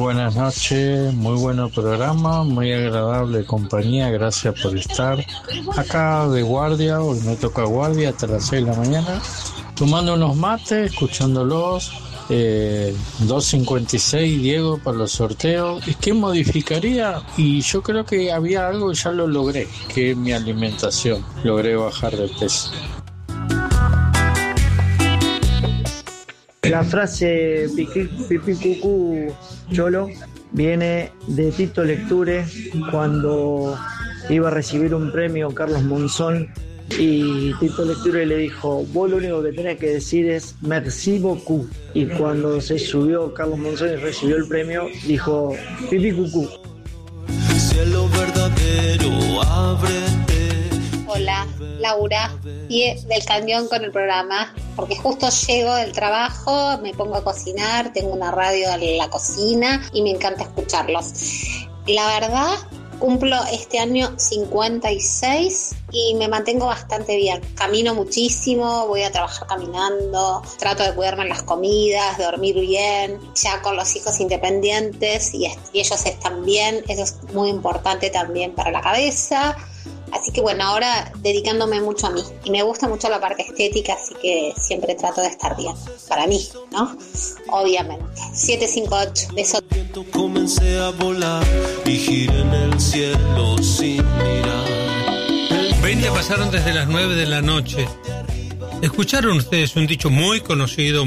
buenas noches, muy bueno programa, muy agradable compañía, gracias por estar acá de guardia, hoy me toca guardia hasta las 6 de la mañana, tomando unos mates, escuchándolos, 2.56 Diego para los sorteos. ¿Qué modificaría? Y yo creo que había algo y ya lo logré, que es mi alimentación, logré bajar de peso. La frase pipí cucú cholo viene de Tito Lecture cuando iba a recibir un premio Carlos Monzón y Tito Lecture le dijo: vos lo único que tenés que decir es merci beaucoup. Y cuando se subió Carlos Monzón y recibió el premio dijo pipí cucú. Cielo verdadero, ábrete. Hola, Laura, pie del cañón con el programa, porque justo llego del trabajo, me pongo a cocinar, tengo una radio en la cocina y me encanta escucharlos. La verdad, cumplo este año 56 y me mantengo bastante bien. Camino muchísimo, voy a trabajar caminando, trato de cuidarme en las comidas, de dormir bien, ya con los hijos independientes y ellos están bien, eso es muy importante también para la cabeza. Así que bueno, ahora dedicándome mucho a mí. Y me gusta mucho la parte estética, así que siempre trato de estar bien. Para mí, ¿no? Obviamente. 758, beso. Comencé a volar y giré en el cielo sin mirar. 20 pasaron desde las 9 de la noche. ¿Escucharon ustedes un dicho muy conocido,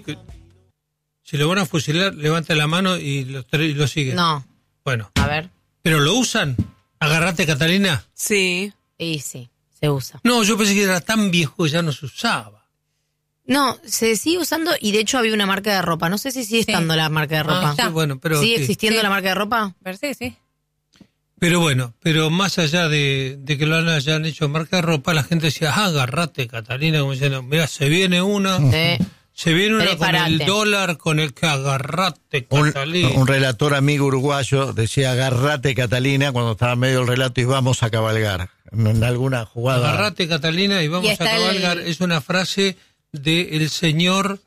si lo van a fusilar, levanta la mano y lo siguen? No. Bueno. A ver. ¿Pero lo usan? ¿Agarrate, Catalina? Sí. Y sí, se usa. No, yo pensé que era tan viejo que ya no se usaba. No, se sigue usando y de hecho había una marca de ropa. No sé si sigue estando la marca de ropa. Sí, bueno, pero ¿Sigue sí. existiendo la marca de ropa? Sí. Pero bueno, más allá de que lo hayan hecho marca de ropa, la gente decía, agarrate, Catalina, como diciendo, mira, se viene una... Se viene una Preparate. con el dólar, con el que agarrate, Catalina. Un relator amigo uruguayo decía agarrate, Catalina, cuando estaba medio el relato y vamos a cabalgar. En alguna jugada. Agarrate, Catalina, y vamos a cabalgar. Es una frase del señor,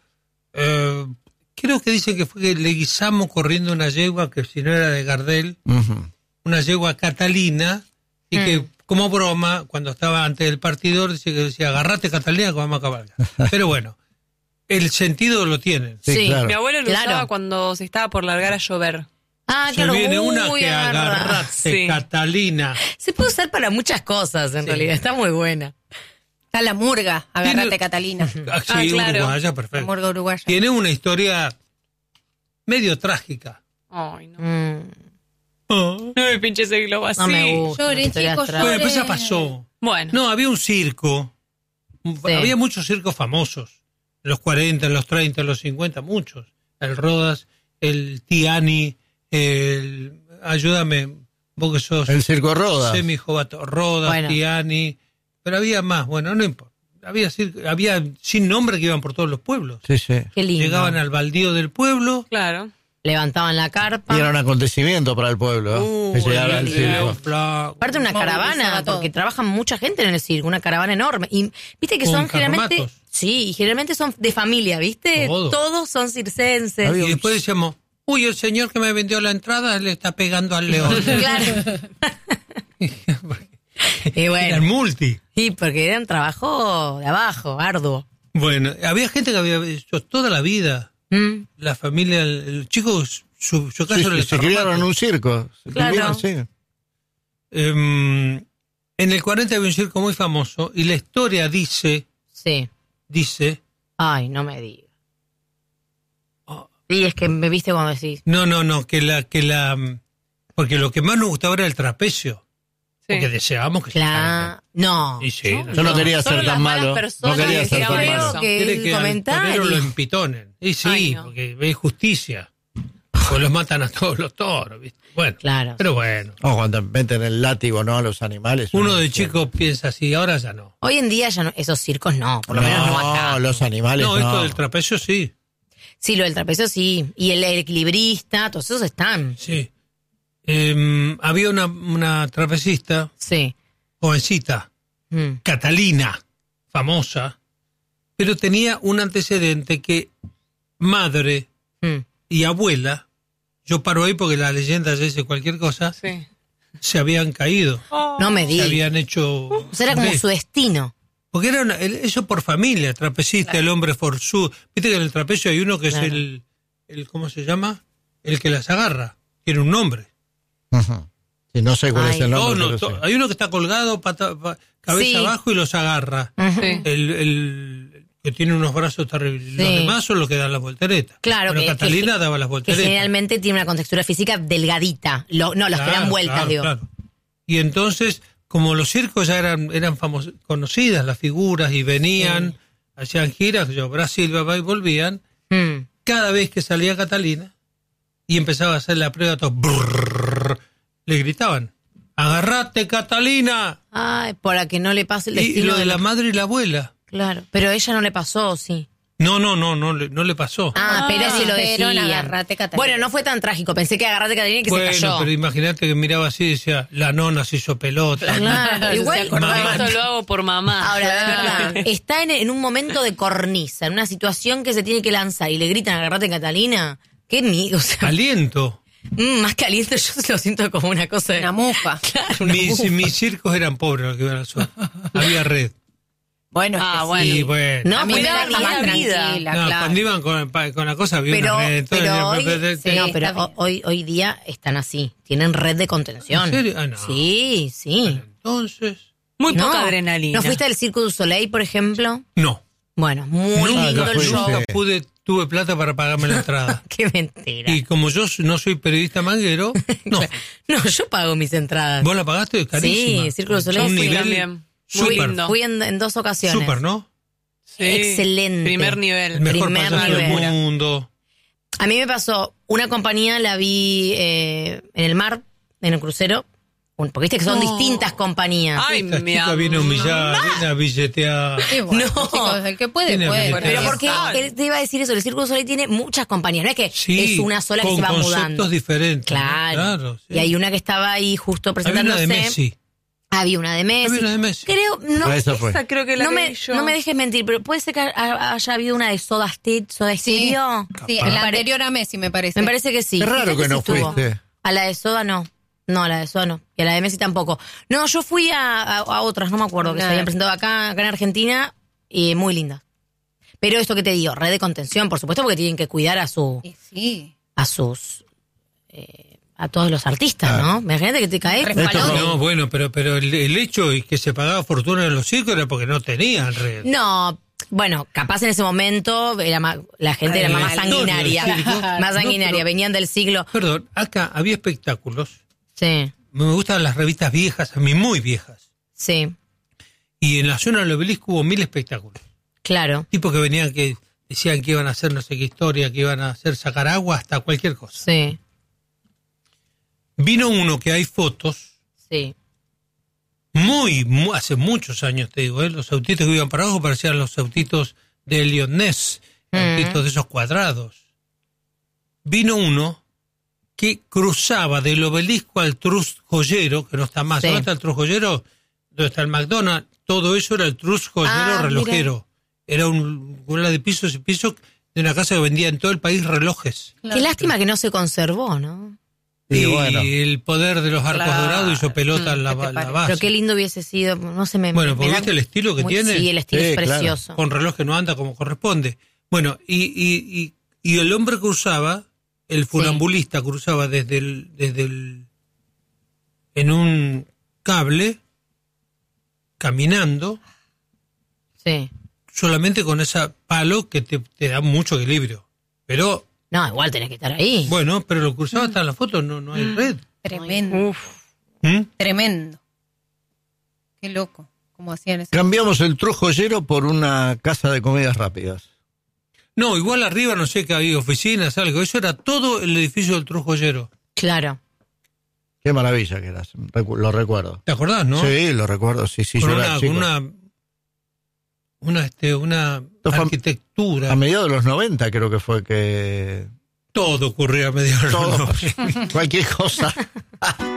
creo que dicen que fue que Leguizamo corriendo una yegua, que si no era de Gardel, una yegua Catalina, y que como broma, cuando estaba antes del partido, decía agarrate, Catalina, que vamos a cabalgar. Pero bueno. El sentido lo tienen. Sí, claro. Mi abuelo lo usaba cuando se estaba por largar a llover. Ah, se claro. viene una que agarrate, Catalina. Se puede usar para muchas cosas, en realidad. Está muy buena. Está la murga, agarrate, Catalina. Sí, claro. Uruguaya, perfecto. La murga uruguaya. Tiene una historia medio trágica. Ay, no. No me pinches el globo así. No me gusta. Lloré, chicos, lloré. Bueno, después ya pasó. Bueno. No, había un circo. Sí. Había muchos circos famosos. En los 40, en los 30, en los 50, muchos. El Rodas, el Tiani, ayúdame, vos que sos... El Circo Rodas. Semijovato, Rodas, bueno. Tiani, pero había más, bueno, no importa. Había sin nombre que iban por todos los pueblos. Sí, sí. Qué lindo. Llegaban al baldío del pueblo. Claro. Levantaban la carpa. Y era un acontecimiento para el pueblo, que llegara al circo. Aparte una caravana, porque trabajan mucha gente en el circo, una caravana enorme. Y viste que son generalmente... Sí, y generalmente son de familia, ¿viste? Todos son circenses. Y después decíamos, uy, el señor que me vendió la entrada le está pegando al león. Claro. Y bueno. Era el multi. Sí, porque era un trabajo de abajo, arduo. Bueno, había gente que había hecho toda la vida. La familia, el chico, su caso se criaron en un circo. Claro. En el 40 había un circo muy famoso y la historia dice... Sí. Dice... Ay, no me digas. Sí, es que me viste cuando decís... No, porque lo que más nos gustaba era el trapecio. Sí. Porque deseábamos que se caiga. No. Y sí, yo no quería ser tan malo. No quería ser tan malo. Quiere que al torero lo empitonen. Y sí, porque es justicia. Pues los matan a todos los toros, ¿viste? Bueno, claro. Pero bueno. Cuando meten el látigo, ¿no? A los animales. Uno de chico piensa así, ahora ya no. Hoy en día ya no, esos circos no, por lo menos no acá. No, los animales no. Esto del trapecio sí. Sí, lo del trapecio sí. Y el equilibrista, todos esos están. Sí. Había una trapecista. Sí. Jovencita. Catalina. Famosa. Pero tenía un antecedente que madre y abuela yo paro ahí porque la leyenda ya dice cualquier cosa, se habían caído. No me digas. Se habían hecho... O sea, era como su destino. Porque era eso por familia, trapecista, el hombre forzudo. Viste que en el trapecio hay uno que es el ¿cómo se llama? El que las agarra. Tiene un nombre. Y no sé cuál es el nombre. Hay uno que está colgado, cabeza abajo y los agarra. El que tiene unos brazos terribles. Los demás son los que dan las volteretas. Claro. Pero Catalina daba las volteretas. Que generalmente tiene una contextura física delgadita. Los que dan vueltas, digo. Claro. Y entonces, como los circos ya eran conocidas las figuras y venían, hacían giras, Brasil, y volvían, cada vez que salía Catalina y empezaba a hacer la prueba, le gritaban, ¡agarrate, Catalina! Ay, para que no le pase el destino. Y lo de la madre y la abuela. Claro, pero ella no le pasó, ¿sí? No le pasó. Pero se lo decían. Agarrate, Catalina. Bueno, no fue tan trágico. Pensé que agarrate, Catalina, y que se cayó. Bueno, pero imagínate que miraba así y decía, la nona se hizo pelota. Claro, igual. Esto lo hago por mamá. Ahora, de verdad, está en un momento de cornisa, en una situación que se tiene que lanzar y le gritan, agarrate, Catalina. ¿Qué miedo? O sea, aliento. Más que aliento, yo lo siento como una cosa de... Una mufa. Claro, mis circos eran pobres los que iban al sur. Había red. Bueno, sí, bueno. No, a mí me da más tranquila, claro. Cuando iban con la cosa había una red. Entonces, pero hoy día están así. Tienen red de contención. ¿En serio? No. Sí. Bueno, entonces... Muy poca adrenalina. ¿No fuiste al Cirque du Soleil, por ejemplo? No. Bueno, muy lindo el show. Tuve plata para pagarme la entrada. Qué mentira. Y como yo no soy periodista manguero, no. No, yo pago mis entradas. ¿Vos la pagaste? Carísima. Sí, Cirque du Soleil. Un nivel también. Fui en 2 ocasiones. Súper, ¿no? Sí. Excelente. Primer nivel. El mejor payaso del mundo. A mí me pasó, una compañía la vi en el mar, en el crucero, porque viste que son distintas compañías. Ay, esta chica viene humillada, viene a billetear. Bueno, chicos, el que puede. Pero porque te iba a decir eso, el Cirque du Soleil tiene muchas compañías, no es que es una sola que se va mudando. Con conceptos diferentes. Claro. Sí. Y hay una que estaba ahí justo presentándose. Había una de Messi. Había una de Messi. Creo, no, esa creo que la vi yo. No me dejes mentir, pero puede ser que haya habido una de Soda Stereo. Sí, la anterior a Messi, me parece. Me parece que sí. Es raro que no fuiste. A la de Soda no. No, a la de Soda no. Y a la de Messi tampoco. No, yo fui a otras, no me acuerdo, que se habían presentado acá en Argentina, y muy lindas. Pero esto que te digo, red de contención, por supuesto, porque tienen que cuidar a sus... a todos los artistas, ¿no? Imagínate que te caes. No, bueno, pero el hecho es que se pagaba fortuna en los circos era porque no tenían red. No, bueno, capaz en ese momento la gente era más sanguinaria. Más sanguinaria, venían del siglo... Perdón, acá había espectáculos. Sí. Me gustan las revistas viejas, a mí muy viejas. Sí. Y en la zona del Obelisco hubo 1000 espectáculos. Claro. Tipos que venían que decían que iban a hacer no sé qué historia, que iban a hacer sacar agua, hasta cualquier cosa. Sí. Vino uno que hay fotos. Sí. Hace muchos años, te digo, los autitos que iban para abajo parecían los autitos de Elliot Ness, autitos de esos cuadrados. Vino uno que cruzaba del Obelisco al Trust Joyero, que no está más. ¿Dónde está el Trust Joyero? ¿Dónde está el McDonald's? Todo eso era el Trust Joyero relojero. Mira. Era una de pisos y pisos de una casa que vendía en todo el país relojes. Claro. Qué lástima que no se conservó, ¿no? Y bueno, el poder de los arcos dorados hizo pelota en la base. Pero qué lindo hubiese sido, no se me... Bueno, porque viste el estilo que tiene. Sí, el estilo es precioso. Claro. Con reloj que no anda como corresponde. Bueno, y el hombre cruzaba, el funambulista cruzaba desde el en un cable, caminando. Sí. Solamente con ese palo que te da mucho equilibrio. Pero... No, igual tenés que estar ahí. Bueno, pero lo cruzaba hasta en la foto, no hay red. Tremendo. Tremendo. Qué loco. ¿Cómo hacían eso? Cambiamos el Trust Joyero por una casa de comidas rápidas. No, igual arriba no sé que había oficinas, algo. Eso era todo el edificio del Trust Joyero. Claro. Qué maravilla que era, lo recuerdo. ¿Te acordás, no? Sí, lo recuerdo, sí. Una arquitectura. A mediados de los 90 creo que fue que... Todo ocurría a mediados de los 90. Cualquier cosa.